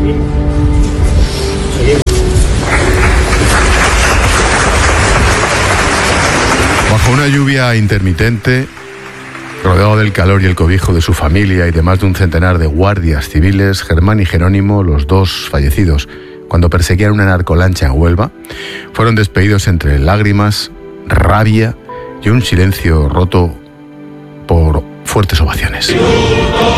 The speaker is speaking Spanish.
Bajo una lluvia intermitente, rodeado del calor y el cobijo de su familia y de más de un centenar de guardias civiles, Germán y Jerónimo, los dos fallecidos cuando perseguían una narcolancha en Huelva, fueron despedidos entre lágrimas, rabia y un silencio roto por fuertes ovaciones.